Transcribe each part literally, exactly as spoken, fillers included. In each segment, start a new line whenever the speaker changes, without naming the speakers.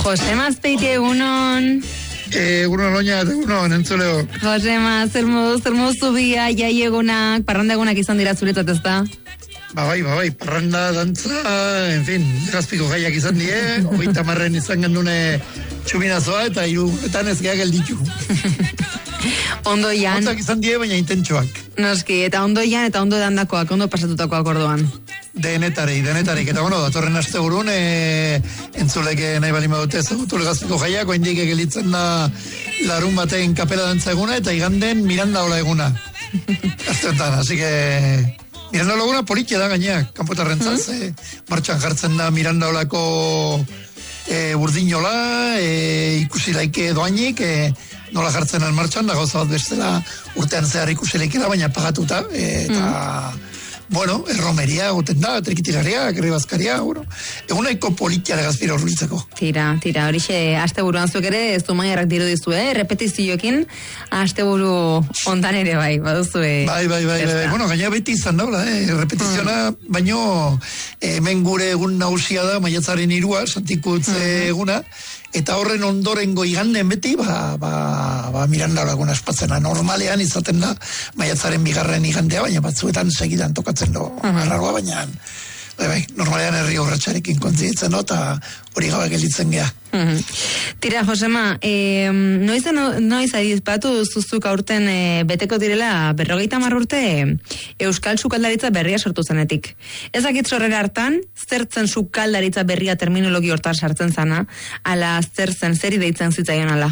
Josema Azpeiti, egunon.
Egunon, loina, egunon, entzuleo.
Josema, zer modu, zer modu zubia, jai egunak, parranda egunak izan dira zuretzat, ez da?
Ba bai, ba bai, parranda, dantza, en fin, gazpiko gaiak izan die, hogeita marren izan gendune txuminazoa, eta hiruetan ez geha gelditu.
Ondoian.
Hotzak izan die, baina intentsuak.
Noski, eta ondoian, eta ondo dandakoak, ondo pasatutakoak orduan.
Denetarei, denetarei, eta bueno, datorren aste burun, e, entzuleke nahi bali madute ezagutu legazpiko jaiak, oindik egelitzen da larun batean kapela dantza eguna, eta iganden Miranda Ola eguna. Asteotan, así que Miranda Ola eguna politia da gaineak, kanpotarrentzaz, mm-hmm. e, martxan jartzen da Miranda Olako e, burdinola, e, ikusi laike doainik, e, nola jartzen al martxan, da gauza bat bestela urtean zehar ikusi laikela, baina pagatuta, e, eta... Mm. Bueno, erromeria, goten da, trikitilaria, gerribazkaria, bueno, egunaiko politia legazpira horbiltzeko.
Tira, tira, horixe, aste buruan zuek ere, ez du maiarrak diru dizu, eh? Repetizioekin, aste buru ondan ere bai, baduzue.
Bai, bai, bai, bai, bueno, gaina beti izan daula, eh? Repetiziona, mm. baino, hemen gure egun nagusia da, maiatzaren irua, santikutze mm. eguna, eta horren ondorengo iganden beti, ba, ba, ba Miranda Olaguna espatzena. Normalean izaten da, maiatzaren bigarren igandea, baina batzuetan segidan tokatzen do, arraroa, uh-huh. baina, bai, bai, normalean herri horretxarekin kontzitzen do, eta hori gabe gelitzen geha.
Uh-huh. Tira, Josema, eh, noiz, noiz adizpatu zuzuk aurten eh, beteko direla berrogeita hamar urte Euskal Sukaldaritza berria sortu zenetik. Ez dakit zorrera hartan, zertzen sukaldaritza berria terminologi hortan sartzen zana, ala zertzen, zeri deitzen zitzaion ala?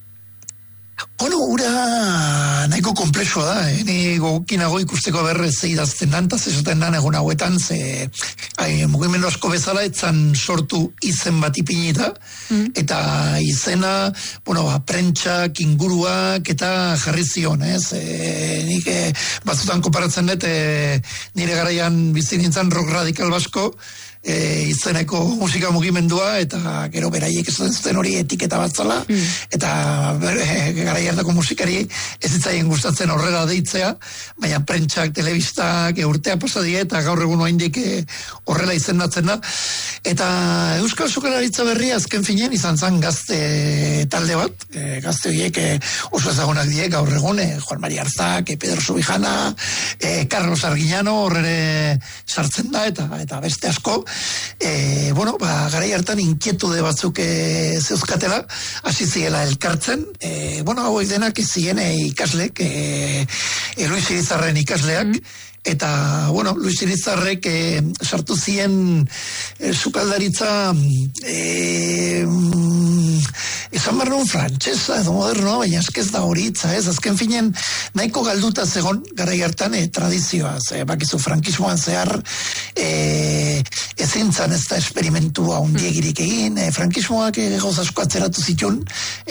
Bueno, ura nahiko komplexua da, eh? Ni gogokinago ikusteko berrez idazten dan, eta zezaten dan egun hauetan, ze ai, mugimendu asko bezala etzan sortu izen bat ipinita, mm. eta izena, bueno, ba, prentxak, inguruak, eta jarri zion, ez? E, nik e, batzutan koparatzen dut, e, nire garaian bizi nintzen rock radikal basko, E, izeneko musika mugimendua, eta gero beraiek ez zuten hori etiketa bat zala, mm. eta e, gara hartako musikari ez zitzaien gustatzen horrela deitzea, baina prentxak, telebistak, e, urtea pasadie, eta gaur egun oaindik e, horrela izendatzen da. Eta Euskal Sukalaritza berria azken finean izan zan gazte talde bat, e, gazte horiek e, oso ezagunak die gaur egun, e, Juan Mari Arzak, e, Pedro Subijana, e, Carlos Arguiñano horrere sartzen da, eta, eta beste asko. E, bueno, ba, garai hartan inkietude batzuk e, zeuzkatela, hasi ziela elkartzen, e, bueno, hauek denak ziren e, ikaslek, e, e, Luis Irizarren ikasleak, mm. eta, bueno, Luis Irizarrek e, sartu zien e, sukaldaritza e, esan behar nuen frantxeza edo modernoa, baina eskez da horitza, ez? Azken finen nahiko galduta zegon garai hartan e, tradizioa, ze, bakizu frankismoan zehar e, ezin zan ez da esperimentua undiegirik egin, e, frankismoak e, gauz asko atzeratu zitun,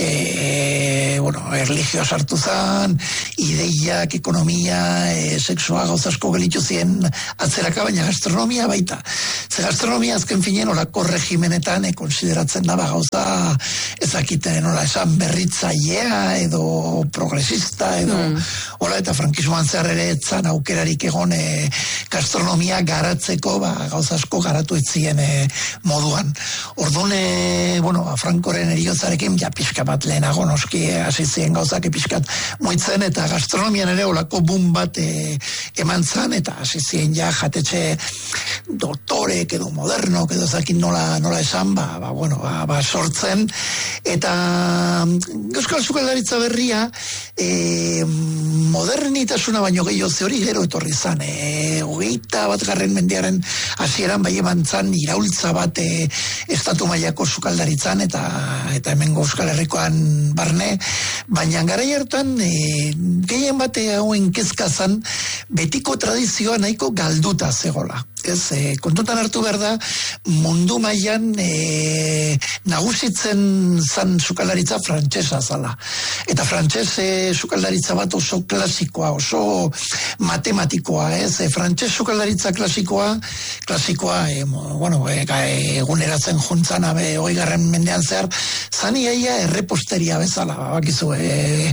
e, bueno, erlijioa sartu zan, ideiak, ekonomia, e, seksua gauz asko gelitu zien atzeraka, baina gastronomia baita. Ze gastronomia azken finen olako regimenetan e, konsideratzen daba gauza ezakiten nola esan berritzailea edo progresista edo mm. hola, eta frankismoan zehar ere etzan aukerarik egon e, gastronomia garatzeko ba, gauza asko garatu etzien e, moduan. Orduan, e, bueno, Frankoren eriotzarekin ja pixka bat lehenago noski hasi zien gauzak pixkat moitzen, eta gastronomian ere olako boom bat e, eman zan, eta hasi zien ja jatetxe doktorek edo modernok edo ezakin nola, nola esan, ba, ba, bueno, ba, ba sortzen, eta Euskal Sukaldaritza berria e, modernitasuna baino gehiago ze hori gero etorri zan, e, hogeita bat garren mendearen hasieran bai eman zan iraultza bat e, estatu mailako sukaldaritzan, eta eta hemengo Euskal Herrikoan barne, baina garai hartan e, gehien bate hauen kezka zan betiko tradizioa nahiko galduta zegola. Ez, e, kontutan hartu behar da, mundu mailan e, nagusitzen zan sukaldaritza frantsesa zala. Eta frantses e, sukaldaritza bat oso klasikoa, oso matematikoa, ez? E, frantses sukaldaritza klasikoa, klasikoa, e, bueno, e, eguneratzen juntzan abe, hogeigarren mendean zehar, zan iaia erreposteria bezala, bakizu, e,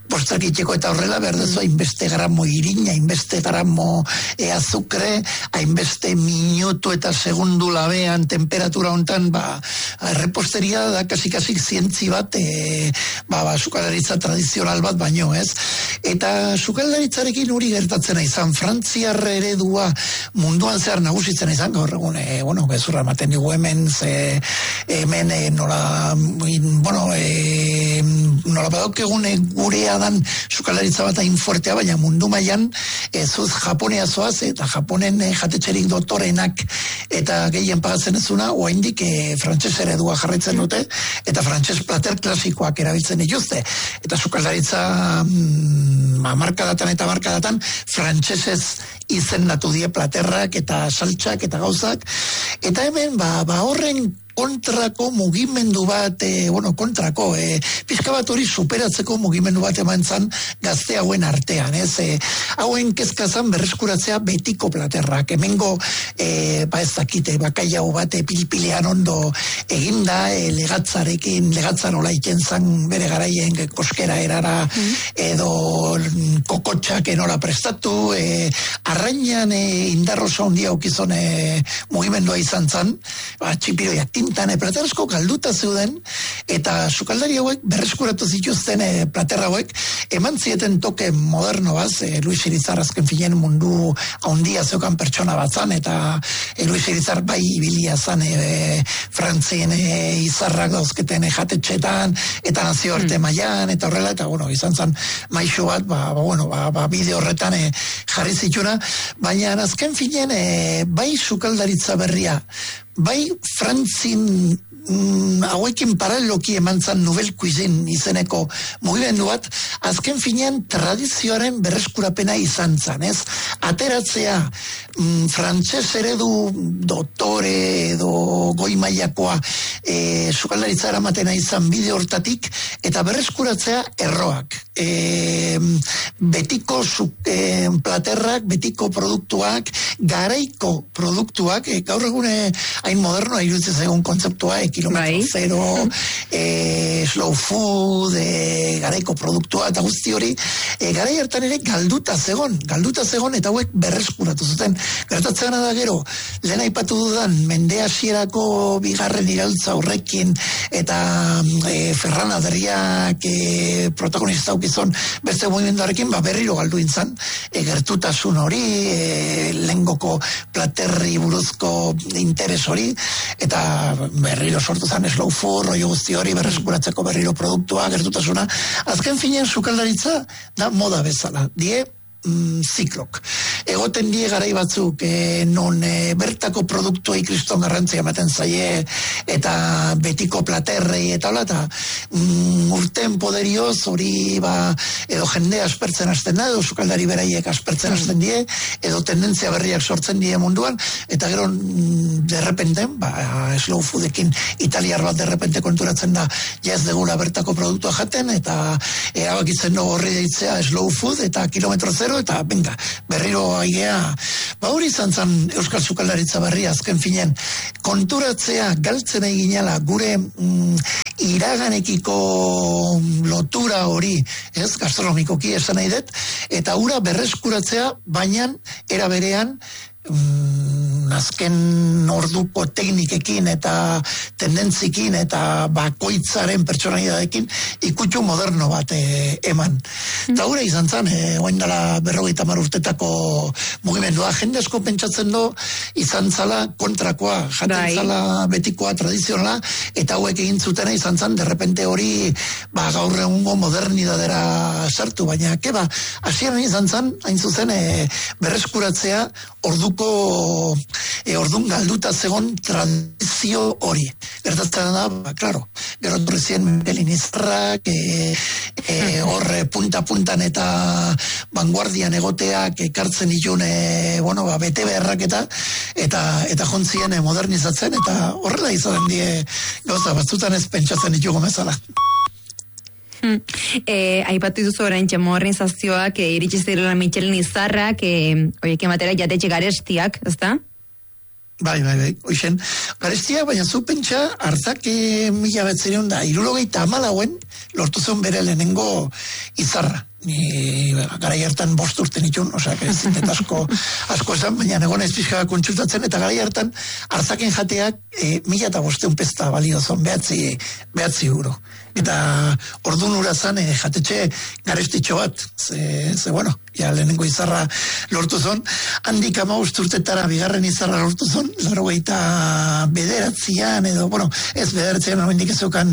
postak itxeko eta horrela, berdezu, hainbeste gramo irina, hainbeste gramo e, azukre, hainbeste minutu eta segundu labean temperatura hontan, ba, reposteria da kasi-kasik zientzi bat, e, ba, ba, sukaldaritza tradizional bat baino, ez? Eta sukaldaritzarekin hori gertatzen izan, Frantziar eredua munduan zehar nagusitzen izan, gaur egun, e, bueno, bezurra ematen digu hemen, ze, hemen, e, nola, bueno, e, nola badok egun e, gurea dan sukaldaritza bat hain fuertea, baina mundu mailan e, zuz Japonea zoaz, eta Japonen e, jatetxerik doktorenak eta gehien pagatzen ezuna, oaindik e, frantses eredua jarraitzen dute, eta frantses plater klasikoak erabiltzen dituzte, eta sukaldaritza mm, markadatan eta markadatan frantsesez izendatu die platerrak eta saltsak eta gauzak, eta hemen ba, ba horren kontrako mugimendu bat, e, bueno, kontrako, e, pixka bat hori superatzeko mugimendu bat eman zan gazte hauen artean, ez? E, hauen kezkazan berreskuratzea betiko platerrak, hemengo, e, ba ez dakite, bakaiau bat pilpilean ondo eginda, e, legatzarekin, legatzan ola iken zan bere garaien koskera erara, edo kokotxak enola prestatu, e, arrainan e, indarrosa hondia ukizon e, mugimendua izan zan, ba, txipiroiak tintan, e, plater asko galduta zeuden, eta sukaldari hauek berreskuratu zituzten e, plater hauek, eman zieten toke moderno baz, e, Luis Irizar azken finen mundu haundia zeukan pertsona batzan, eta e, Luis Irizar bai ibilia zan e, Frantzien e, izarrak dauzketen e, jatetxetan, eta nazio arte mm. mailan, eta horrela, eta bueno, izan zan maixo bat, ba, ba, bueno, ba, ba, bide horretan e, jarri zituna, baina azken finen e, bai sukaldaritza berria, bai Frantzin mm, hauekin paraleloki eman zan Nouvelle Cuisine izeneko mugimendu bat, azken finean tradizioaren berreskurapena izan zan, ez? Ateratzea mm, frantses eredu doktore edo goi mailakoa e, sukaldaritza eramatena izan bide hortatik, eta berreskuratzea erroak. E, betiko su, e, platerrak, betiko produktuak, garaiko produktuak, e, gaur egune hain modernoa iruditzen zaigun kontzeptua, e, kilometro bai. Zero, e, slow food, e, garaiko produktua, eta guzti hori, e, garai hartan ere galduta zegon, galduta zegon, eta hauek berreskuratu zuten. Gertatzen da gero, lehen aipatu dudan, mende hasierako bigarren iraultza horrekin, eta e, Ferran Adriak e, protagonista ukizon beste mugimenduarekin, ba, berriro galdu intzan, e, gertutasun hori, e, lengoko platerri buruzko interes hori, eta berriro sortu zan slow food, roi guzti hori berreskuratzeko berriro produktua, gertutasuna. Azken finean sukaldaritza da moda bezala, die mm, ziklok. Egoten die garai batzuk e, non e, bertako produktuei kriston garrantzia ematen zaie, eta betiko platerrei eta hola, eta mm, urten poderioz hori ba, edo jende aspertzen hasten da, edo sukaldari beraiek aspertzen hasten die, edo tendentzia berriak sortzen die munduan, eta gero mm, derrepenten, ba, slow foodekin italiar bat derrepente konturatzen da, ja ez degula bertako produktua jaten, eta erabakitzen dugu horri deitzea slow food, eta kilometro zero, eta venga, berriro aigea, ba hori izan zan euskal sukaldaritza berria azken finen, konturatzea galtzen eginala gure mm, iraganekiko lotura hori, ez, gastronomikoki esan nahi dut, eta hura berreskuratzea, baina era berean mm, azken orduko teknikekin eta tendentzikin eta bakoitzaren pertsonalidadekin ikutxu moderno bat e, eman. Mm. Eta hura izan zan, e, oain dala berrogeita hamar urtetako mugimendua, jende asko pentsatzen do izan zala kontrakoa, jaten zala betikoa, tradizionala, eta hauek egin zutena izan zan, derrepente hori ba, gaur egungo modernidadera sartu, baina keba, hasieran izan zan, hain zuzen, e, berreskuratzea orduko e, ordun galduta zegon tradizio hori. Gertatzen da, ba, klaro, gero turrizien Michelin-izarrak, e, e, horre punta-puntan eta vanguardian egoteak ekartzen ditun, e, bueno, ba, bete beharrak eta eta, eta jontzien e, modernizatzen, eta horrela izan die gauza, batzutan ez pentsatzen ditugu bezala.
Hmm. Eh, aipatu duzu orain modernizazioak, eh, iritsi zirela Michelin-izarrak, eh, oiek ematera jatetxe garestiak, ezta?
Bai, bai, bai, oixen, garestia, baina zu pentsa, hartzak e, mila betzereun da, irurogeita amalauen lortu zen bere lehenengo izarra. ni garai hartan bost urte nitun, osea, ez zintet asko, asko esan, baina egon ez pixka kontsultatzen, eta garai hartan hartzaken jateak e, mila eta bosteun pesta balio zon, behatzi, behatzi euro. Eta ordun ura zan e, jatetxe garestitxo bat, ze, ze bueno, ja lehenengo izarra lortu zon, handik amabost urtetara bigarren izarra lortu zon, laro gaita bederatzean edo, bueno, ez bederatzean, hendik ez zeukan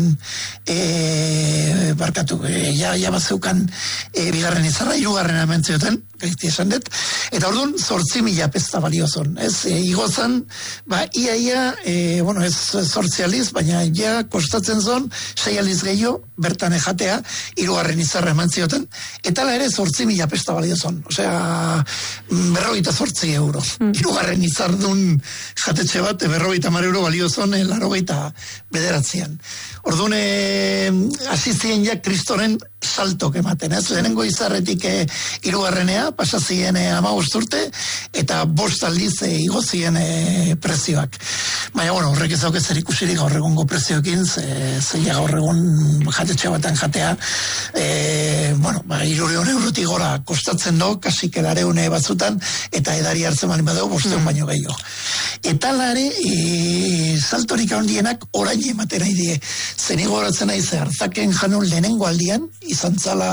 e, barkatu, e, ja, ja bat zeukan e, bigarren izarra, hirugarren amentzeoten, gaizti esan dut, eta orduan zortzi mila pesta balio zon, ez, e, igozan, ba, ia, ia, e, bueno, ez zortzi aliz, baina ja kostatzen zon, sei aliz gehiago, bertan ejatea, hirugarren izarra emantzioten, eta la ere zortzi mila pesta balio zon, osea, berrogeita zortzi euro, mm. hirugarren izardun jatetxe bat, berrogeita mar euro balio zon, e, larogeita bederatzean. Orduan, e, asizien ja kristoren saltok ematen, ez? Lehenengo izarretik e, irugarrenea, pasazien e, amabost urte, eta bost aldiz e, igozien e, prezioak. Baina, bueno, horrek ez dauk ezer ikusirik gaur egungo prezioekin, ze, ze gaur egun jatetxe batan jatea, e, bueno, ba, irureun eurotik gora kostatzen do, kasik elareune batzutan, eta edari hartzen bali badeu, bosteun mm. baino gehiago. Eta lare, e, saltorik handienak orain ematen nahi die. Zen igoratzen nahi ze hartzaken janun lehenengo aldian, izan zala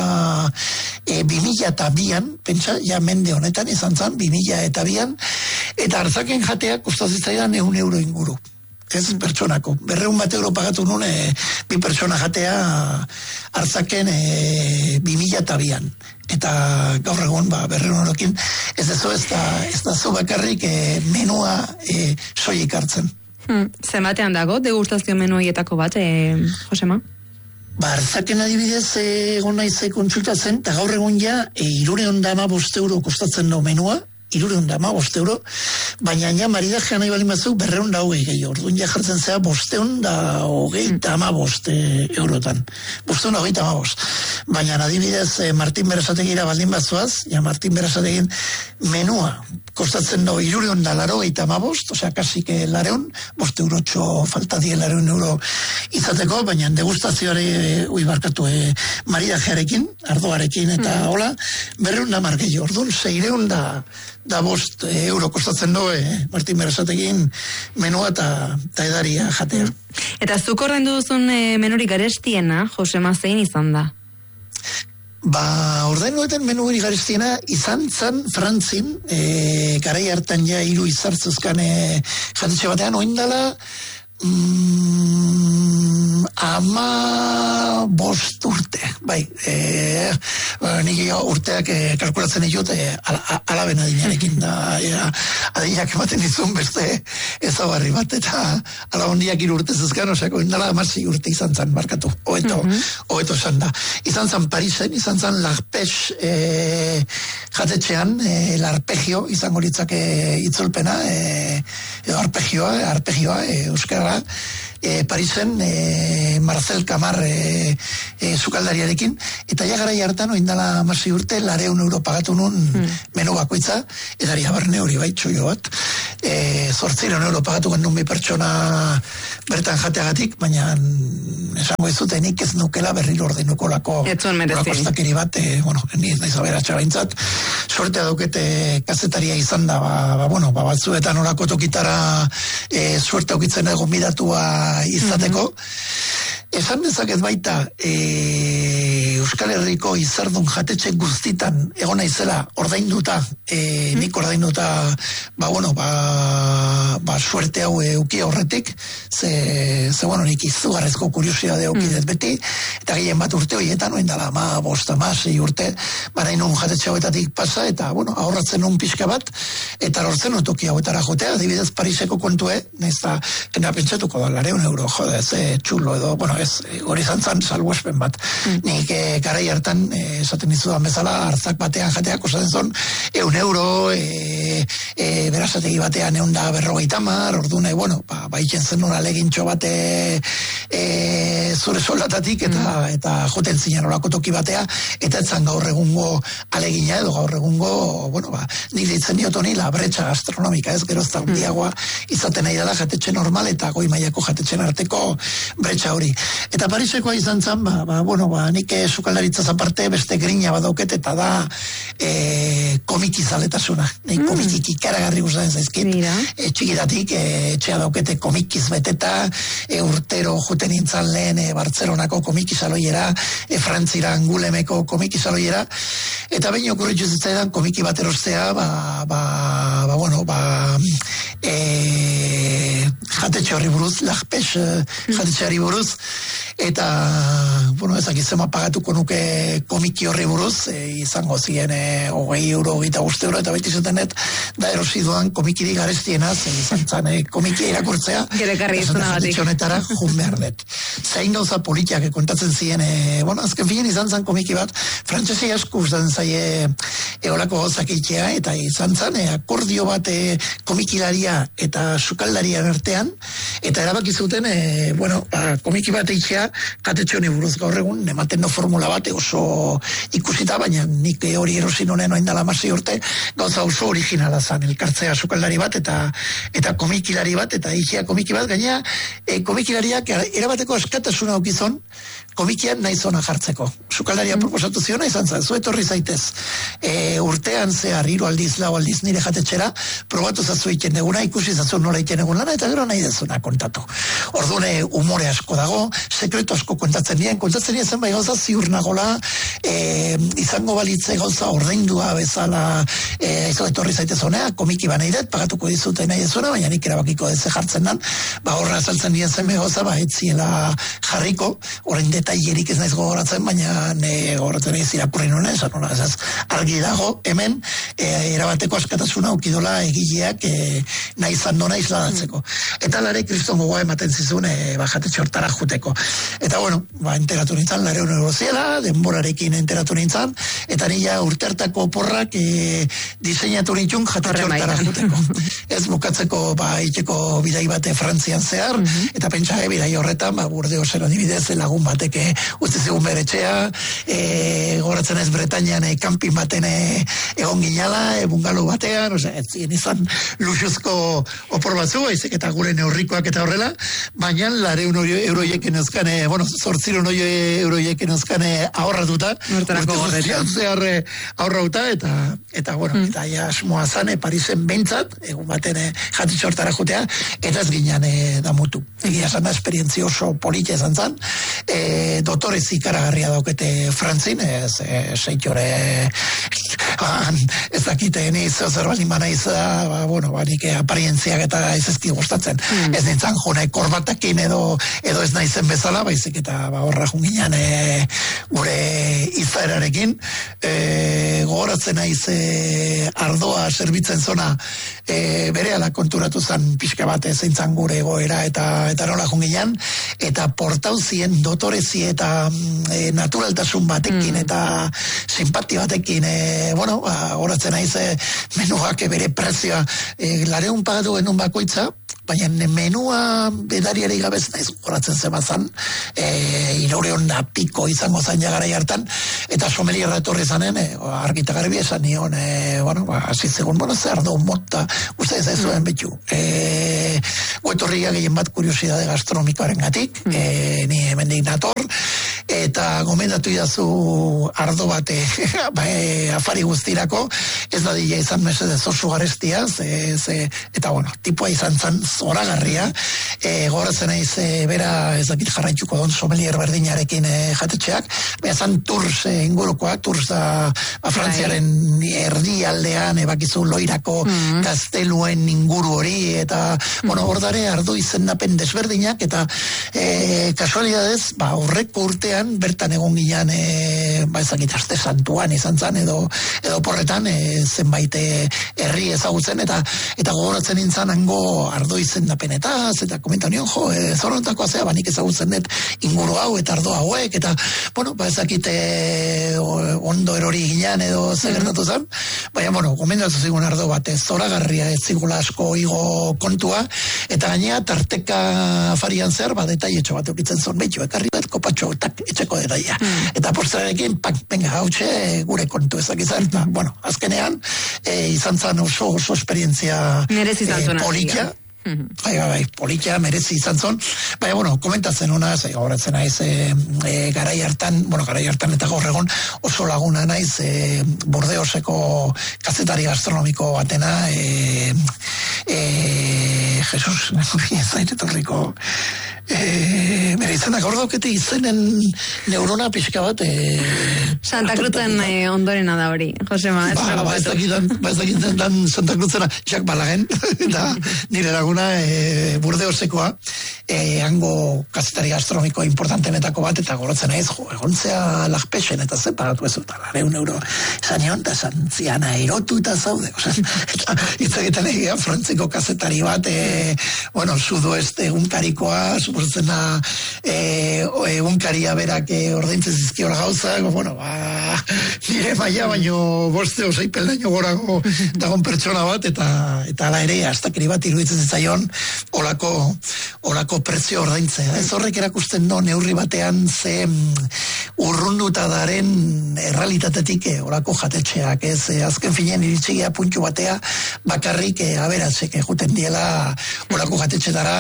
e, bimila eta bian, pentsa, ja mende honetan izan zan, bimila eta bian, eta hartzaken jatea kostazitzaidan eun euro inguru. Ez pertsonako. Berreun bat euro pagatu nun e, bi pertsona jatea hartzaken e, bimila eta bian. Eta gaur egun, ba, berreun horokin, ez dezo ez da, ez da zu bakarrik e, menua e, soilik hartzen.
Hmm. Zenbatean dago, degustazio menuietako bat, eh, Josema?
Ba, hartzaken adibidez egon naiz kontsultatzen, eta gaur egun ja, e, irureun da ama bost euro kostatzen do menua, irureun da ama bost euro, baina ja maridajean nahi balin batzuk berreun da hogei gehi, orduan ja jartzen zera bosteun da hogei eta ama bost e, eurotan. Bosteun da hogei eta ama bost. Baina adibidez e, Martin Berasategira baldin batzuaz, ja Martin Berasategin menua kostatzen do irureun da laro eta ama bost, osea, kasik lareun, bost eurotxo falta die lareun euro izateko, baina degustazioare, ui barkatu, e, maridajearekin, ardoarekin eta mm. hola, berreun da margeio, orduan, seireun da da bost e, euro kostatzen do, e, Martin Berasategin menua eta edaria jatea.
Eta zuk ordaindu duzun e, menurik garestiena, Josema, zein izan da?
Ba, ordainueten menurik garestiena izan zan Frantzin, e, garai hartan ja hiru izartzuzkan e, jatetxe batean, oindala Mm, ama bost urte, bai, e, nik urteak e, kalkulatzen ditut e, ala, alaben adinarekin da, e, adinak ematen dizun beste ezabarri bat, eta ala hondiak hiru urte zezkan, osako indala amasi urte izan zan, markatu, oeto, mm-hmm. oeto esan da. Izan zan Parisen, izan zan L'Arpège e, jatetxean, e, L'Arpegio, izango litzake itzulpena, e, edo arpegioa, arpegioa, e, euskara, E, Parisen e, Marcel Camar e, e, sukaldariarekin, eta ja garai hartan oindala amasi urte lareun euro pagatu nun mm. menu bakoitza, edari abarne hori bai txoio bat, e, zortzireun euro pagatu gendun bi pertsona bertan jateagatik, baina esango ez zute nik ez nukela berriro ordenuko lako kostakeri bat, e, bueno, niz naiz aberatxa baintzat, sortea daukete kazetaria izan da, ba, ba, bueno, ba, batzuetan orako tokitara e, suerte aukitzen egon bidatua izateko. Mm-hmm. Esan dezaket baita e, Euskal Herriko izardun jatetxe guztitan egona izela ordainduta, e, mm-hmm. nik ordainduta, ba, bueno, ba, ba suerte hau euki horretik, ze, ze bueno, nik izugarrezko kuriosidade eukidet mm. beti, eta gehien bat urte horietan, oin dala, ma, bosta, ma, sei urte, barain un jatetxe hauetatik pasa, eta, bueno, ahorratzen un pixka bat, eta lortzen utoki hauetara jotea, adibidez Pariseko kontue, nahiz da, kena pentsatuko da, lareun euro, jode, ze txulo edo, bueno, ez, hori zantzan salbuespen bat. Mm. Nik e, garai hartan, e, esaten dizudan bezala, hartzak batean jateak osatzen zon, eun euro, e, e, Berasategi batean eun da berrogeita mar, ordune, bueno, ba, ba itzen zen un alegintxo bate e, zure soldatatik, eta, mm. eta joten zinen olako toki batea, eta etzan gaur egungo alegina, edo gaur egungo, bueno, ba, nire ditzen diotoni, la bretxa gastronomika, ez gerozta hundiagoa, izaten nahi dela jatetxe normal, eta goi mailako jatetxen arteko bretxa hori. Eta Parisekoa izan zan, ba, ba, bueno, ba, nik sukaldaritzaz aparte, beste grina badauket, eta da e, komikizaletasuna. Nik mm. komikik ikaragarri gustatzen zaizkit, e, txikidatik, e, etxea daukete komikiz beteta, e, urtero juten nintzan lehen e, Bartzelonako komikizaloiera, e, Frantzira Angulemeko komikizaloiera, eta behin okurritzu zitzaidan komiki bat erostea, ba, ba, ba, bueno, ba, e, jatetxe horri buruz, lagpes jatetxe horri buruz, eta, bueno, ezakizema pagatuko nuke komiki horri buruz, e, izango ziren e, hogei euro, hogeita guzti euro, eta beti zetenet, da erosi duan komikiri garestienaz, e, izan zan, e, komiki irakurtzea, jatetxe honetara jun behar dut. Zain gauza politiak kontatzen ziren, e, bueno, azken finen izan zan komiki bat, frantzesi asko usatzen zaie eolako gauzak eitea, eta izan zan, e, akordio bat e, komikilaria eta sukaldarian artean, eta erabaki zuten, e, bueno, ba, komiki bat eitea, jatetxe honi buruz gaur egun, ematen no formula bat oso ikusita, baina nik hori erosin honen oain dala masi urte, gauza oso originala zan, elkartzea sukaldari bat, eta eta komikilari bat, eta eitea komiki bat, gaina e, komikilariak erabateko eskatasuna aukizon, komikian nahi zona jartzeko. Sukaldaria mm. proposatu ziona izan zen, zu etorri zaitez, e, urtean zehar, hiru aldiz, lau aldiz nire jatetxera, probatu zazu egiten deguna, ikusi zazu nola egiten egun lana, eta gero nahi dezuna kontatu. Ordune umore asko dago, sekretu asko kontatzen dien, kontatzen dien zenbait gauza ziur nagola, e, izango balitze gauza ordeindua bezala, e, izo etorri zaitez honea, komiki ba nahi dut, pagatuko dizute nahi dezuna, baina nik erabakiko deze jartzen nan, ba horra azaltzen dien zenbait gauza, ba etziela jarriko, orain detailerik ez naiz gogoratzen, baina ne gogoratzen naiz irakurri nuen, esan nola, ez argi dago, hemen, e, erabateko askatasuna ukidola egileak e, nahi zandona isladatzeko. Eta lare kriston gogoa ematen zizun, e, ba, jatetxe hortara juteko. Eta bueno, ba, enteratu nintzen, lare honen ziela, denborarekin enteratu nintzen, eta nila urtertako porrak e, diseinatu nintzun jatetxe hortara juteko. Ez bukatzeko, ba, iteko bidai bate Frantzian zehar, mm-hmm. eta pentsa, e, bidai horretan, ba, Burdeosen adibidez, lagun batek utzi zigun beretxea, e, goratzen ez Bretañan e, kampin baten e, egon ginala, e, bungalo batean, ose, ez ziren izan luxuzko opor batzu, baizik eta gure neurrikoak eta horrela, baina lareun euroieken euskan, e, bueno, zortziron euroieken euskan ahorratuta, urte guztian zehar ahorrauta, eta, eta, bueno, mm. eta ja asmoa zane, Parisen behintzat, egun baten e, jatetxe hortara jutea, eta ez ginen e, damutu. Egia zan da, esperientzia oso politia izan zan, e, dotorez ikaragarria daukete Frantzin, ez e, seitore ez dakite niz zer baldin banaiz, ba, bueno, ba, nik aparientziak eta ez ezki gustatzen. Mm. Ez nintzen jone korbatakin edo edo ez naizen bezala, baizik eta ba, horra junginan e, gure izaerarekin, e, gogoratzen naiz e, ardoa serbitzen zona e, berehala konturatu zen pixka bat zeintzan gure egoera eta eta nola junginan, eta portauzien dotorezi eta e, naturaltasun batekin mm. eta simpati batekin, e, bueno, ba, horatzen naiz e, menuak bere prezioa e, lareun pagatu genuen bakoitza, baina menua bedariari gabez naiz horatzen zemazan, e, iroreon da piko izango zain jagarai hartan, eta somelierra etorri zanen, e, argita garbi esan nion, e, bueno, ba, azizegun, bueno, zer do mota, uste ez zuen mm. betxu. E, Guetorria gehien bat kuriosidade gastronomikoaren gatik, mm. e, ni hemendik nator, eta gomendatu idazu ardo bate e, afari guztirako, ez da dila izan mesedez oso garestia, ze, ze, eta bueno, tipua izan zan zoragarria, e, goratzen naiz e, bera ez dakit jarraituko don somelier berdinarekin e, jatetxeak, beha zan Tours e, ingurukoak, Tours da ba, Frantziaren erdi aldean ebakizu loirako mm. gazteluen inguru hori, eta mm. bueno, hordare ardo izendapen desberdinak, eta e, kasualidadez, ba, horreko urtean bertan egon ginean e, ba, ezakit aste santuan izan zan, edo, edo porretan e, zenbait herri ezagutzen, eta eta gogoratzen nintzen hango ardo izendapenetaz, eta komenta nion, jo, e, zorontakoa zea, banik ezagutzen dut inguru hau, eta ardo hauek, eta, bueno, ba ezakite ondo erori ginean edo zegertatu zen, baina, bueno, gomendatu zigun ardo bat, zoragarria ez zigula asko igo kontua, eta gainea tarteka afarian zer, ba, detaietxo bat eukitzen zon, behitxo, ekarri bat kopatxo, tak, etxeko detaia. Mm. Eta postrearekin, pak, venga, hautxe, gure kontu ezak izan. Mm. Bueno, azkenean, e, izan zan oso, oso esperientzia e, politia. Mm-hmm. Bai, bai, bai, politia merezi izan zon. Baina, bueno, komentatzen una, gauratzen naiz, e, e, garai hartan, bueno, garai hartan eta gaur egon oso laguna naiz, e, Bordeoseko kazetari gastronomiko batena, e, e, Jesus, ez zairetorriko, e, bere izanak hor daukete izenen neurona pixka bat, e,
Santa Cruzen e, ondorena da hori, Josema.
Ba, ba, ez dakitan, ba, ez dakitan dan Santa Cruzena, Jack Balaguer, eta nire laguna e, Burdeosekoa, e, hango kazetari gastronomiko importantenetako bat, eta gorotzen naiz, jo, egontzea lagpexen, eta ze pagatu ez, eta lareun euro, esan egon, eta esan ziana erotu eta zaude, oza, eta itzegiten egia, frantziko kazetari bat, e, bueno, sudoeste egunkarikoa, suposatzen da, e, egunkaria berak e, ordaintzen zizkiola gauza, bueno, ba, nire maia baino boste osei peldaino gorago dagon pertsona bat, eta eta ala ere, astakeri bat iruditzen zitzaion olako, olako prezio ordaintzea. Ez horrek erakusten do neurri batean ze urrunduta daren errealitatetik e, olako jatetxeak, ez, e, azken finean iritsigea puntu batea bakarrik e, aberatzek juten diela olako jatetxetara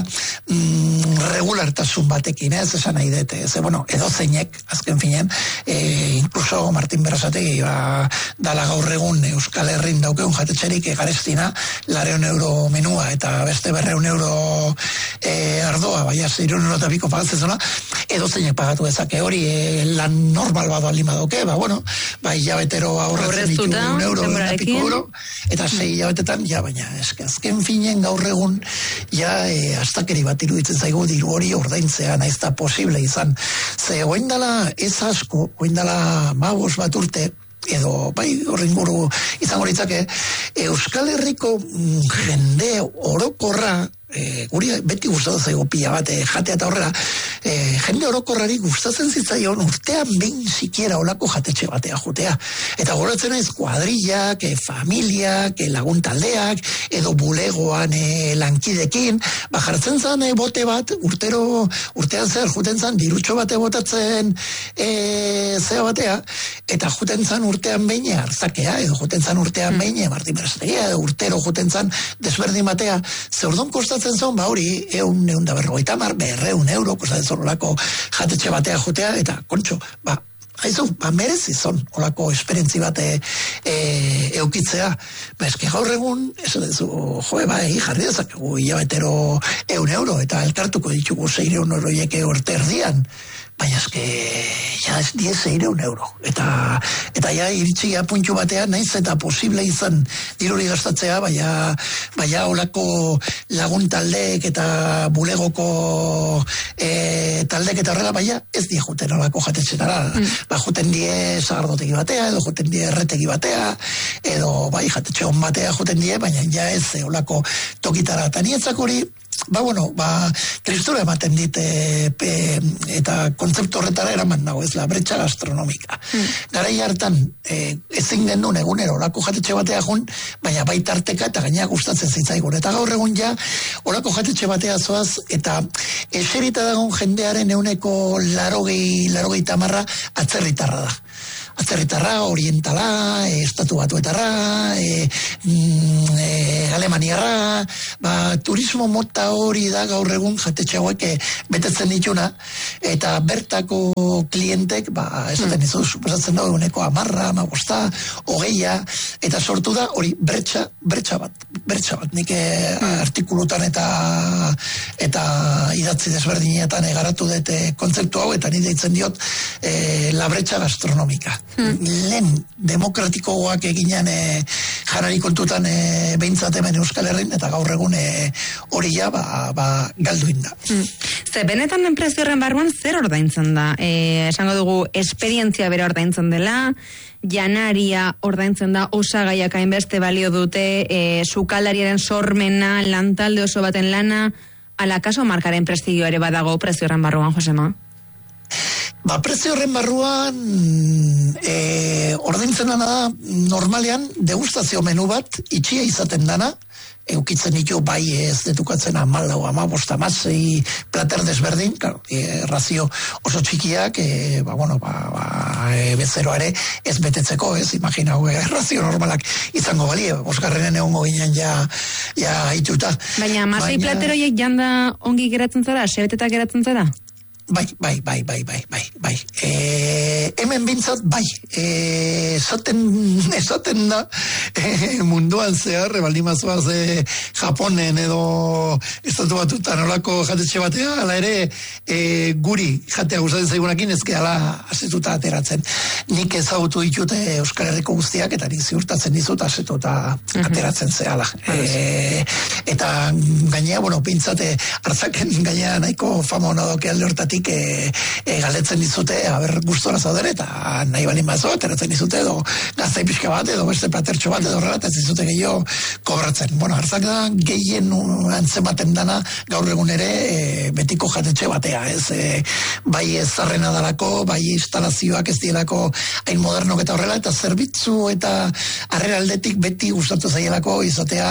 mm, regulartasun batekin, ez, esan nahi dute, ez, bueno, edo zeinek, azken finean, e, incluso Martin Berasategi ba, dala gaur egun Euskal Herrin daukeun jatetxerik egarestina lareun euro menua eta beste berreun euro e, ardoa, baina zirun euro eta biko pagatzen zona, edo zeinek pagatu dezake hori e, lan normal bat baldin badauke, ba, bueno, ba, hilabetero aurretzen ditu un euro eta piko euro, eta sei hilabetetan, ja, baina, eske, azken finen gaur egun, ja, e, astakeri bat iruditzen zaigu diru hori ordaintzea, naiz da posible izan. Ze, oindala ez asko, oindala magos bat urte, edo, bai, horrenguru izango litzake, Euskal Herriko jende orokorra, e, guri beti gustatu zaigu pila bat, e, jatea eta horrela, e, jende orokorrari gustatzen zitzaion urtean behin sikiera olako jatetxe batea jutea. Eta goratzen naiz kuadrillak, e, familiak, e, lagun taldeak, edo bulegoan e, lankidekin, ba jartzen zan e, bote bat, urtero, urtean zer, juten zan dirutxo bate botatzen e, zea batea, eta juten zan urtean behin hartzakea, edo juten zan urtean behin Martin Berasategia, edo urtero juten zan desberdin batea, ze orduan kostatzen zon, ba hori, eun, eun da berrogeita mar, berreun euro, kostatzen zon olako jatetxe batea jutea, eta kontxo, ba, haizu, ba, merezi zon olako esperientzi bat e, e, eukitzea. Ba, eski gaur egun, eso dezu, joe, ba, egi jarri dezakegu hilabetero eun euro, eta elkartuko ditugu seireun euroieke urte erdian, baina eske, ja, ez diez seireun euro. Eta, eta ja, iritsia puntu batean, naiz eta posible izan diruri gastatzea, baina, baina olako lagun taldeek eta bulegoko e, taldeek eta horrela, baina ez die juten olako jatetxetara. Mm. Ba, juten die sagardotegi batea, edo juten die erretegi batea, edo bai, jatetxe hon batea juten die, baina ja ez olako tokitara. Eta nietzak hori, ba, bueno, ba, tristura ematen dit e, pe, eta kontzeptu horretara eraman nago, ez la bretxa gastronomika. Mm. Garai hartan, e, ezin genuen egunero olako jatetxe batea jun, baina baita arteka eta gaina gustatzen zitzaigun. Eta gaur egun ja, olako jatetxe batea zoaz, eta eserita dagoen jendearen euneko larogei, larogei tamarra atzerritarra da. Atzerritarra, orientala, e, estatu batuetarra, e, mm, e, alemaniarra, ba, turismo mota hori da gaur egun jatetxe hauek e, betetzen dituna, eta bertako klientek, ba, esaten izu, suposatzen da, eguneko amarra, amagosta, hogeia, eta sortu da, hori, bretxa, bretxa bat, bretxa bat, nik e, artikulutan eta eta idatzi desberdinetan egaratu dute kontzeptu hau, eta nire deitzen diot, e, la bretxa gastronomika. Hmm. Lehen demokratikoak eginan e, janari kontutan e, behintzat hemen Euskal Herrin, eta gaur egun e, hori ja ba, ba, galduin da.
Hmm. Ze benetan prezio horren barruan zer ordaintzen da? E, esango dugu esperientzia bere ordaintzen dela, janaria ordaintzen da, osagaiak hainbeste balio dute, e, sukaldariaren sormena, lantalde oso baten lana, ala kaso markaren prestigio ere badago prezio horren barruan, Josema?
Ba, prezio horren barruan e, ordaintzen dana da normalean degustazio menu bat itxia izaten dana, eukitzen ditu bai ez detukatzen amalau, amabost, amasei plater desberdin, claro, e, razio oso txikiak, e, ba, bueno, ba, ba, e, bezeroare ez betetzeko, ez, imagina, e, razio normalak izango balie, bosgarrenen egongo ginen ja, ja haituta.
Baina, amasei Baina... plater horiek janda ongi geratzen zara, sebetetak geratzen zara?
Bai, bai, bai, bai, bai, bai, bai. E, hemen bintzat, bai, e, esaten, esaten da e, munduan zehar, ebaldimazua ze Japonen edo estatu batutan olako jatetxe batea, ala ere e, guri jatea gustatzen zaigunakin ezke ala asetuta ateratzen. Nik ezagutu ditute Euskal Herriko guztiak eta nik ziurtatzen dizut asetuta ateratzen zehala. E, eta gainea, bueno, bintzate hartzaken gainea nahiko fama hona doke alde hortatik E, e, galetzen dizute, haber gustora zauden eta nahi balin bazo, ateratzen dizute edo gaztai pixka bat edo beste platertxo bat edo horrela, eta ez dizute gehiago kobratzen. Bueno, hartzak da gehien antzematen dana gaur egun ere e, betiko jatetxe batea, ez? E, bai ez zarrena dalako, bai instalazioak ez dielako hain modernok eta horrela, eta zerbitzu eta harrera aldetik beti gustatu zaielako izatea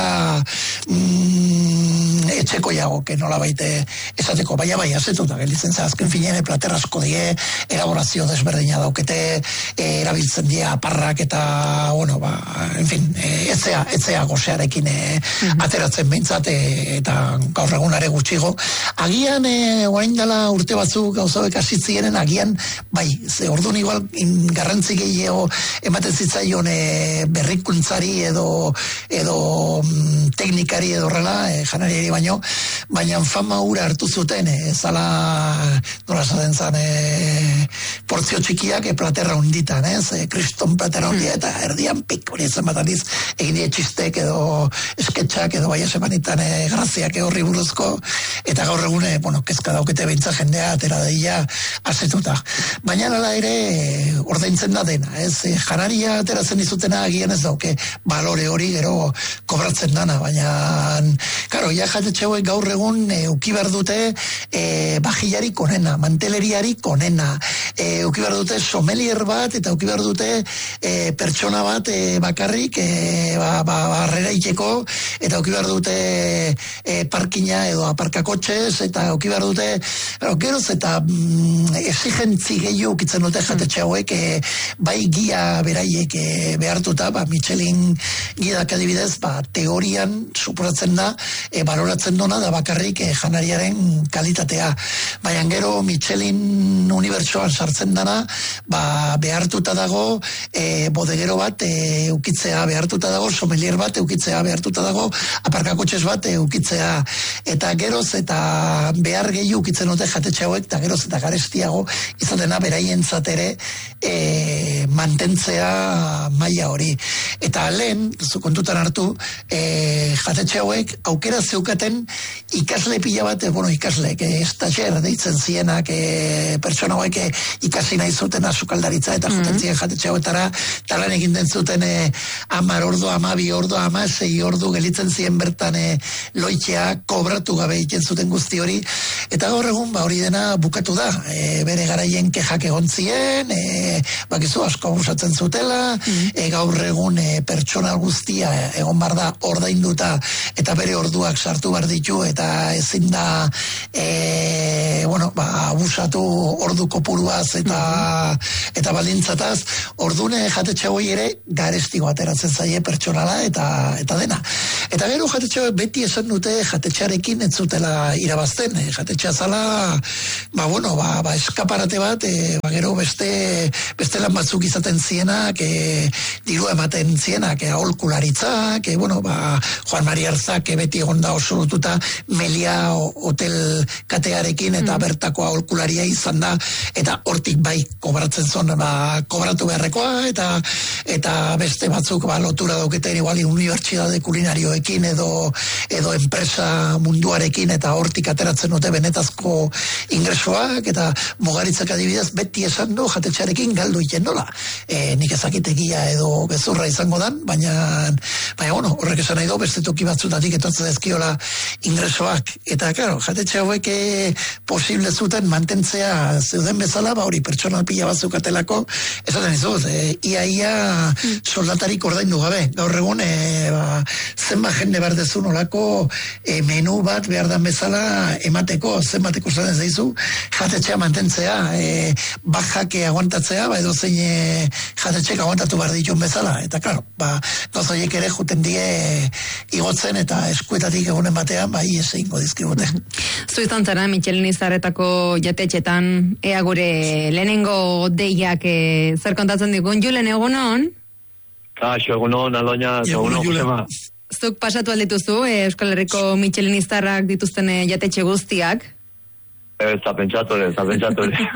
mm, etxeko jago, que nola baite esateko, baina bai, azetuta gelditzen zaz, azken finean plater asko die, elaborazio desberdina daukete, e, erabiltzen die aparrak eta, bueno, ba, en fin, e, etzea, etzea gozearekin e, uh-huh. ateratzen behintzat, e, eta gaur egunare gutxigo. Agian, e, orain dela urte batzuk gauzabek asitzienen, agian, bai, ze orduan igual garrantzi gehiago ematen zitzaion e, berrikuntzari edo, edo mm, teknikari edo horrela, e, janariari baino, baina fama hura hartu zuten, e, zala nola esaten zan e, portzio txikiak e, platerra hunditan, ez? E, kriston platerra hundia eta erdian pik hori ezen bat aldiz egin die txistek edo esketxak edo bai esemanitan e, graziak horri buruzko eta gaur egune, bueno, kezka daukete behintza jendea atera daia asetuta. Baina nala ere e, ordaintzen da dena, ez? E, janaria ateratzen dizutena agian ez dauke balore hori gero kobratzen dana, baina karo, ja jatetxeuek gaur egun e, uki behar dute e, bajillari konena, manteleriari konena, e, uki behar dute somelier bat, eta uki behar dute e, pertsona bat e, bakarrik e, ba, ba, barrera iteko, eta uki behar dute e, parkina edo aparkakotxez, eta uki behar dute ero, geroz eta mm, exigentzi gehiago ukitzen dute jatetxe hauek, e, bai gia beraiek e, behartuta, ba, Michelin gidak adibidez, ba, teorian suposatzen da, e, baloratzen dona da bakarrik e, janariaren kalitatea. Baina gero Michelin unibertsoan sartzen dana, ba, behartuta dago e, bodegero bat e, ukitzea, behartuta dago sommelier bat ukitzea, behartuta dago aparkakotxez bat e, ukitzea, eta geroz eta behar gehiu ukitzen dute jatetxe hauek, eta geroz eta garestiago izatena beraientzat ere e, mantentzea maila hori. Eta lehen, zu kontutan hartu, e, jatetxe hauek aukera zeukaten ikasle pila bat, bueno, ikasleek, e, estagier deitzen zienak e, pertsona hauek e, ikasi nahi zuten azukaldaritza eta mm-hmm. joten zien jatetxe hauetara, talan egin den zuten e, amar ordu, amabi ordu, amasei ordu gelitzen zien bertan e, loitzea kobratu gabe egiten zuten guzti hori, eta gaur egun ba hori dena bukatu da, e, bere garaien kexak egon zien, e, bakizu asko abusatzen zutela, mm-hmm. e, gaur egun e, pertsona guztia egon bar da ordainduta eta bere orduak sartu bar ditu eta ezin da e, bueno, ba, abusatu ordu kopuruaz eta mm-hmm. eta baldintzataz, ordune jatetxe hoi ere garestigo ateratzen zaie pertsonala eta eta dena. Eta gero jatetxe beti esan dute jatetxearekin ez zutela irabazten, e, jatetxea zala ba bueno, ba, ba eskaparate bat, e, ba gero beste beste lan batzuk izaten zienak, e, diru ematen zienak, e, aholkularitzak, e, bueno, ba Juan Mari Arzak e, beti egonda oso lotuta Melia hotel katearekin eta mm. bertako aholkularia izan da, eta hortik bai kobratzen zon, ba, kobratu beharrekoa, eta eta beste batzuk ba, lotura dauketen igual unibertsitate kulinarioekin sektorearekin edo edo enpresa munduarekin eta hortik ateratzen dute benetazko ingresoak eta Mugaritzak adibidez beti esan du jatetxearekin galdu iten nola. E, nik ezakitegia edo gezurra izango dan, baina baina bueno, horrek esan nahi do beste toki batzutatik etortzen ezkiola ingresoak eta claro, jatetxe hauek posible zuten mantentzea zeuden bezala, ba hori pertsonal pila bat zeukatelako, esaten izuz, e, ia ia soldatarik ordaindu gabe. Gaur egun e, ba, zenba jende behar dezun olako e, menu bat behar dan bezala emateko, zenbateko zaten zaizu, jatetxea mantentzea, e, bajake aguantatzea, ba edo zein e, jatetxek aguantatu behar ditun bezala. Eta klaro, ba, gauzoiek ere juten die igotzen eta eskuetatik egunen batean, ba, iese ingo dizkigute.
Zuizan zara, Michelin izarretako jatetxetan, ea gure lehenengo deiak e, zer kontatzen digun, Julen egunon?
Kaixo, egunon, Aloña, egunon, Josema.
Zuk pasatu aldituzu, e, Euskal Herriko Michelin izarrak dituzten e, jatetxe guztiak?
Ez da pentsatu ere, ez da pentsatu ere.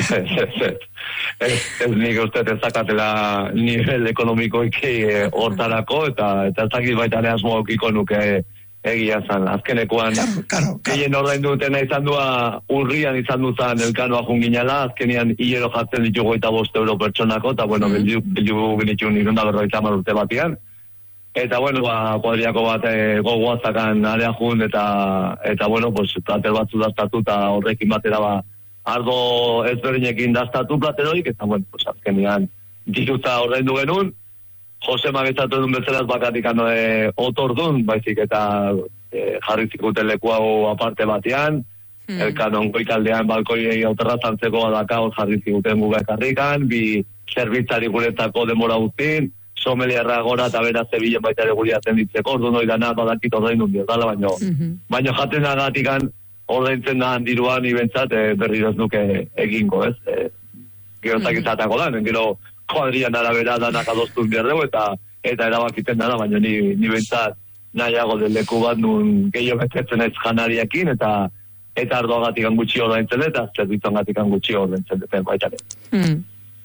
Ez nik uste ez zakatela nivel ekonomikoik hortarako, eta ez dakit baita ere asmo okiko nuke egia zan. Azkenekoan, gehien ordain dutena izan dua, urrian izan duzan Elkanoa junginala, azkenean hilero jartzen ditugu eta bost euro pertsonako, eta bueno, beldu genitxun irunda berroita hamar urte batian. Eta bueno, ba, kuadriako bat e, gogoazakan alea jun, eta, eta bueno, pues, plater batzu daztatu, eta horrekin batera ba, ardo ezberdinekin daztatu plateroik, eta bueno, pues, azkenean diruta ordaindu genuen, Jose Magezatu edun bezalaz bakatikano e, otordun, baizik eta e, jarri zikuten leku hau aparte batean, mm. Elkanon goikaldean balkoi auterrazantzeko badakao jarri zikuten gugakarrikan, bi zerbitzari guretako demora guztin, someliarra gora eta bera zebilen baita ere guriatzen ditzeko, ordu noi dana badakit ordain dut dala, baino, mm-hmm. baino jaten agatikan ordaintzen da handiruan ibentzat e, berriroz nuke egingo, ez? E, gero zakizatako da, gero kuadrian arabera danak adostun berdeu eta eta erabakiten dara, baina ni, ni bentzat nahiago den leku bat nun gehiago betetzen ez janariakin eta eta ardoagatikan gutxi ordaintzen eta zerbitzongatikan gutxi ordaintzen duten baita ere.
Hmm.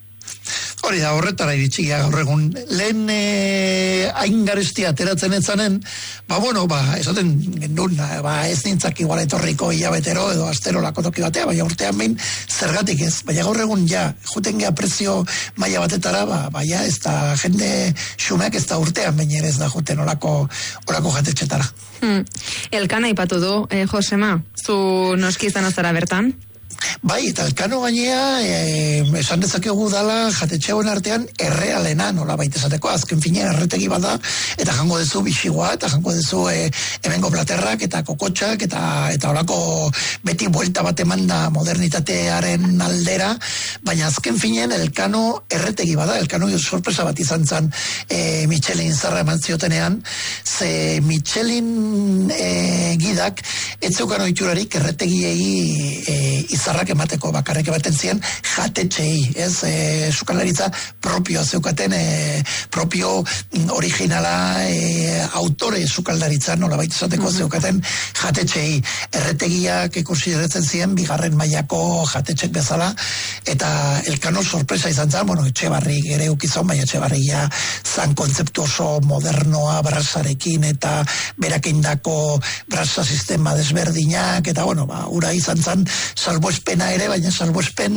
Hori da, horretara iritsigia gaur egun. Lehen e, hain garestia ateratzen etzanen, ba bueno, ba, esaten gendun, ba, ez nintzak igual etorriko hilabetero edo astero lakotoki batea, baina urtean behin zergatik ez. Baina gaur egun ja, juten gea prezio maila batetara, ba, baina ez da jende xumeak ez da urtean behin ere ez da juten olako, olako jatetxetara.
Hmm. Elkana ipatu du, eh, Josema, zu noski izan azara bertan?
Bai, eta Elkano gainea, e, esan dezakegu dala jatetxeauen artean errealena, nola baita esateko, azken finean erretegi bada, eta jango dezu bixigoa, eta jango dezu e, hemengo platerrak, eta kokotxak, eta eta horako beti buelta bat emanda modernitatearen aldera, baina azken finean Elkano erretegi bada, Elkano sorpresa bat izan zan e, Michelin zarra eman ziotenean, ze Michelin e, gidak, etzeukan oiturarik erretegiei e, izarrak emateko bakarrik ematen ziren jatetxei, ez, e, sukalaritza propioa zeukaten, e, propio originala e, autore sukaldaritza nola baita esateko mm-hmm. zeukaten jatetxei, erretegiak konsideratzen ziren bigarren mailako jatetxek bezala, eta Elkano sorpresa izan zen, bueno, Etxebarrik ere ukizon, baina Etxebarria zan kontzeptu oso modernoa brasarekin eta berakindako brasa sistema desberdinak, eta bueno, ba, ura izan zen salbuespena ere, baina salbuespen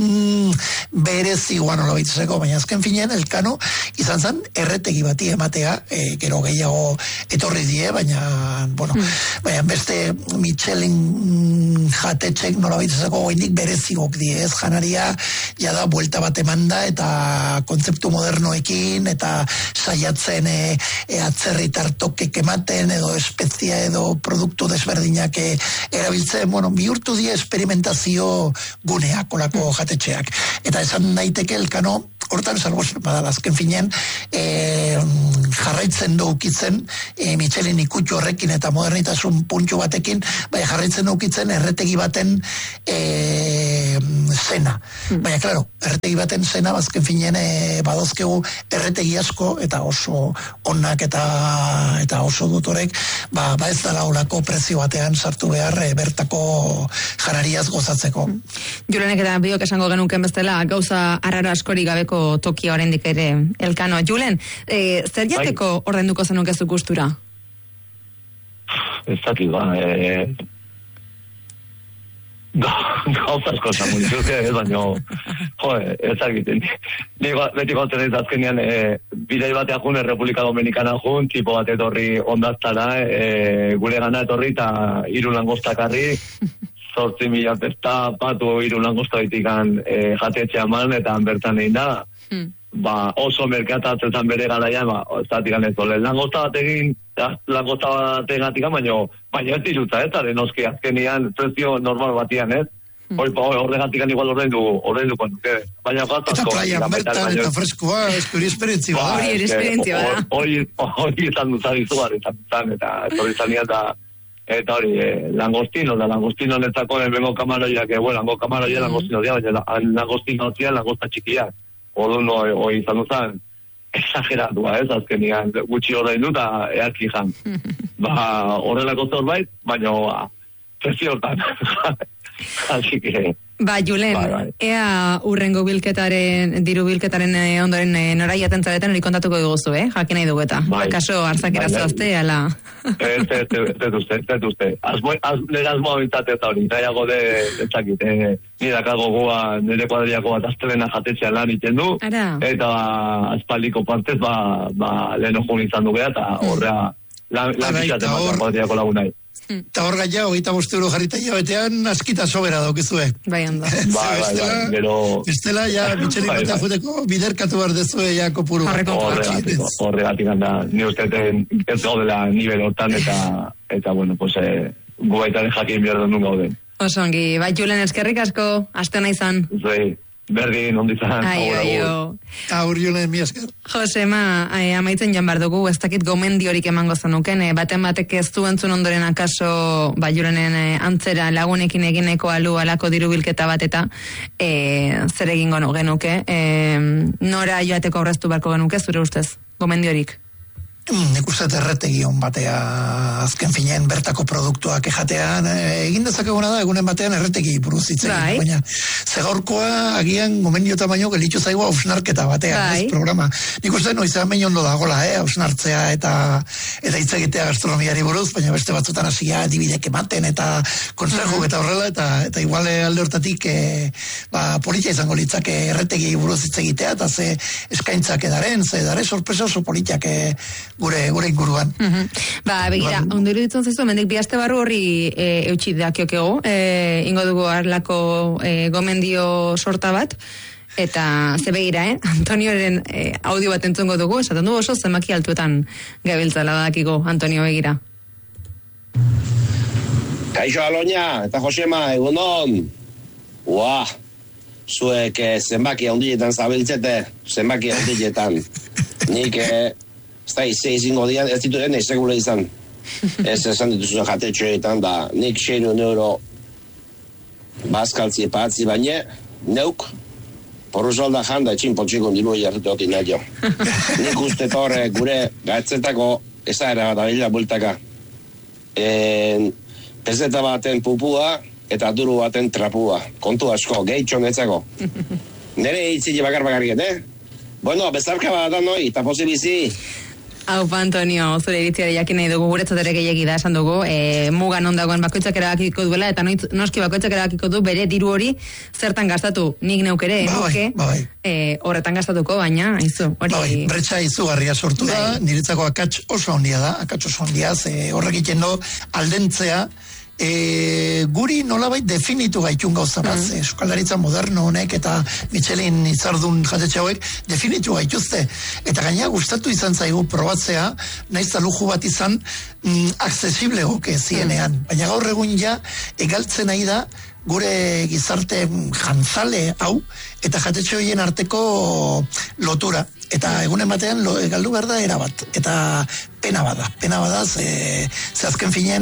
berezi guan hola baitzeko, baina azken finean Elkano izan zen erretegi bati ematea, e, gero gehiago etorri die, baina bueno, mm. baina beste Michelin jatetxek nola baitzeko goindik berezigok die, ez janaria jada buelta bat emanda eta kontzeptu modernoekin eta saiatzen e, e, atzerritar tokek ematen edo espezia edo produktu desberdinak e, erabiltzen, bueno, bihurtu die experimentazio guneak olako jatetxeak. Eta esan daiteke Elkano hortan salbos badala azken finean e, jarraitzen du ukitzen e, Michelin ikutxu horrekin eta modernitasun puntxu batekin, bai jarraitzen du ukitzen erretegi baten e, zena. Hmm. Baina, klaro, erretegi baten zena azken finean e, badozkegu erretegi asko eta oso onak eta eta oso dutorek, ba, ba ez dala olako prezio batean sartu behar e, bertako janariaz gozatzeko. Hmm.
Julenek eta biok esango genuken bestela gauza arraro askori gabeko tokia oraindik ere Elkano. Julen, eh, zer jateko bai. Ordainduko zenuke zu gustura?
ez dakit, ba, e... gauzaz kosa munizuzke, ez baino, jo, ez dakit, ni beti gontzen ez azkenean, e, bidei batean jun, Republika Dominikana jun, tipo bat etorri ondaztara, e, gure gana etorri, eta hiru langoztakarri, zortzi mila testa, patu hiru langoztabitikan e, jatetxea man, eta bertan egin da, hmm. ba, oso merkatatzen bere garaian, ba, ez da tigan ez dole, langozta bat egin, langozta bat egatik, baina baina ez dirutza, ez, adenoski azkenian, prezio normal batian, ez? Hmm. Horregatik igual horrendu, horrendu kontuke. Baina gaztazko.
Eta playa bertan, eta freskoa, ez hori esperientzia.
Hori esperientzia, ba.
Hori izan duzari zuar, eta hori izan da, eta hori, langostino, da langostino netzako bengo kamaroiak, bueno, lango kamaroia langostino dia, baina langostino zia, langosta txikia. Odun hori izan duzan, exageratua, ez, azkenian, gutxi horrein dut, eta earki jan. Ba, horrelako zorbait, baina, prezio hortan. Así que...
Ba, Julen, bai, bai. Ea urrengo bilketaren, diru bilketaren eh, ondoren eh, norai atentzaretan hori kontatuko diguzu, eh? Jakin nahi dugu eta. Bai. Akaso, hartzakera bai, zoazte, ala.
Ez, ez, ez uste, ez uste. Nire asmoa bintzate eta hori, nahiago de, etzakit, eh, nire akago goa, nire kuadriako bat astelena jatetxean lan iten du,
Ara.
Eta azpaliko partez, ba, ba lehen ojun izan du beha, eta horrea, lan pixaten bat kuadriako lagunai.
Eta hor gaia, hogeita bost euro jarrita jabetean, askita sobera daukizue.
Bai, ondo.
Bai, bai, bai, gero...
Estela, ja, bitxerik
bai,
batean juteko, biderkatu behar dezue, ja, kopuru.
Horregatik handa, ni usteten ez gaudela nivel hortan, eta, eta bueno, pues, eh, guaitaren jakin behar duen gauden.
Osongi, bai, Julen, eskerrik asko, aste hona izan.
Zui. Berdin, ondizan.
Aio, aio.
Aur, Julen, mi esker.
Josema, eh, amaitzen joan behar dugu, ez dakit gomendiorik emango zenuken, eh, baten batek ez du entzun ondoren akaso, ba, Julenen eh, antzera lagunekin egineko alu alako diru bilketa bat eta eh, zer egingo no, genuke. Eh, nora joateko aurreztu beharko genuke, zure ustez, gomendiorik?
Nik uste erretegion batea azken finean bertako produktuak ejatean egin dezakeguna da egunen batean erretegi buruz hitz egin, baina zegorkoa agian gomendio tamaino gelitzu zaigu hausnarketa batean, bai. Ez programa. Nik uste noizean behin ondo dagola, eh, hausnartzea eta eta hitz egitea gastronomiari buruz, baina beste batzutan hasia adibidek ematen eta konsejo eta horrela eta eta igual alde hortatik eh, ba politia izango litzake erretegi buruz hitz egitea eta ze eskaintzak edaren, ze dare sorpresa oso politiak eh, gure gure inguruan.
Mm-hmm. Ba, begira, ba, ondo iruditzen zaizu, mendik bi aste barru horri e, eutxi dakiokego, e, ingo dugu harlako e, gomendio sorta bat, eta ze begira, eh? Antonioren e, audio bat entzungo dugu, esaten du oso zenbaki altuetan gabiltzala dakiko, Antonio, begira.
Kaixo Aloña, eta Josema, egunon. Ua, zuek eh, zenbaki handietan zabiltzete, zenbaki handietan. Nik... Eh, ez da, izan izingo dian, ez ditu ene, segura izan. Ez esan dituzuen jatetxoetan, da, nik seinu euro bazkaltzi epatzi, baina, neuk, porruzolda janda, etxin potxikon dilu jarrute hoti nadio. Nik uste torre gure gatzetako ezaera bat abila bultaka. En, pezeta baten pupua, eta duru baten trapua. Kontu asko, gehitxon etzako. Nere hitzile bakar bakarriet, eh? Bueno, bezarka bat da noi, eta posibizi.
Hau, Antonio, zure iritziare jakin nahi dugu, guretzat ere gehiagi da, esan dugu, e, mugan ondagoen bakoitzak erabakiko duela, eta noiz, noski bakoitzak erabakiko du bere diru hori zertan gastatu, nik neukere, nuke, e, horretan gastatuko, baina, izu, hori...
Bai, bretxa izugarria sortu da, niretzako akats oso handia da, akats oso handia, ze horrek egiten do, aldentzea, E, guri nolabait definitu gaitun gauza bat, mm. Euskalaritza moderno honek eta Michelin itzardun jatetxe hauek definitu gaituzte, eta gaina gustatu izan zaigu probatzea, naiz da luju bat izan mm, accesible goke zienean, mm. baina gaur egun ja egaltzen nahi da gure gizarte jantzale hau eta jatetxe horien arteko lotura, eta egunen batean lo, galdu behar da erabat, eta pena bada, pena bada, ze, ze azken finean,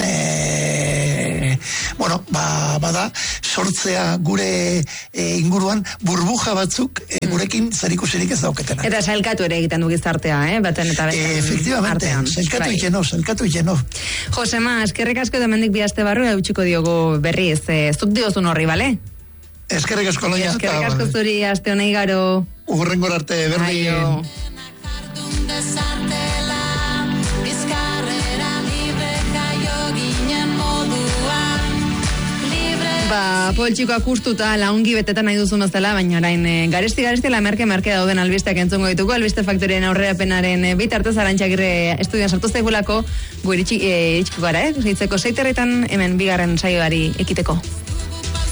e, bueno, ba, bada, sortzea gure e, inguruan burbuja batzuk e, gurekin zerikusirik ez dauketena.
Eta sailkatu ere egiten du gizartea, eh? Baten eta
beten e, efectivamente, artean. Sailkatu bai. ikeno, sailkatu ikeno.
Josema, eskerrik asko demendik bi aste barru, eutxiko diogu berriz, e, zuk diozun horri, bale?
Eskerrik asko loia.
Eskerrik asko zuri, aste honei garo.
Urrengor arte, berdin.
Aio.
Bizkarrera libre jaio ginen.
Ba, poltsikoak ustuta, laungi betetan nahi duzun bezala, baina orain e, garesti garesti la merke merke dauden albisteak entzungo ditugu, albiste faktorien aurrerapenaren e, bitartez Arantxagirre estudian sartu zaigulako, gu iritsi, e, iritsiko gara, eh? Zeitzeko seiterretan hemen bigarren saioari ekiteko.